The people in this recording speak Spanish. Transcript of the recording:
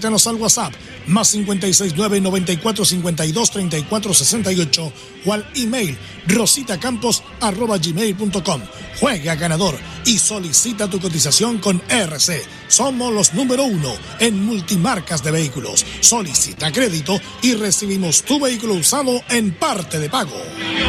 Contáctanos al WhatsApp más 569-9452-3468 o al email rositacampos@gmail.com. Juega ganador y solicita tu cotización con RC. Somos los número 1 en multimarcas de vehículos. Solicita crédito y recibimos tu vehículo usado en parte de pago.